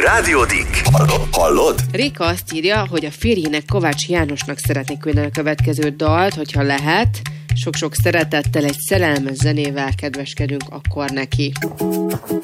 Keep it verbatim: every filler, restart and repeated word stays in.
Rádiódik. Hallod? Hallod? Réka azt írja, hogy a férjének, Kovács Jánosnak szeretnék küldeni a következő dalt, hogyha lehet. Sok-sok szeretettel egy szerelmes zenével kedveskedünk akkor neki.